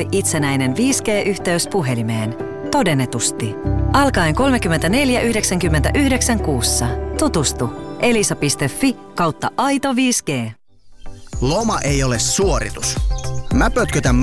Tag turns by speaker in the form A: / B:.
A: totaalisesti itsenäinen 5G-yhteys puhelimeen. Todennetusti. Alkaen 34,99 kuussa. Tutustu elisa.fi/aito 5G.
B: Loma ei ole suoritus. Mä pötkötän